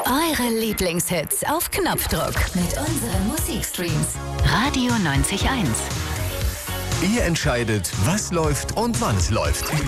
Eure Lieblingshits auf Knopfdruck mit unseren Musikstreams. Radio 90.1. Ihr entscheidet, was läuft und wann es läuft.